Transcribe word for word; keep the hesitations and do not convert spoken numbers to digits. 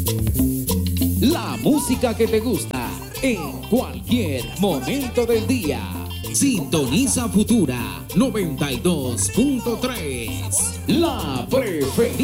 La música que te gusta en cualquier momento del día. Sintoniza Futura noventa y dos punto tres. La preferida.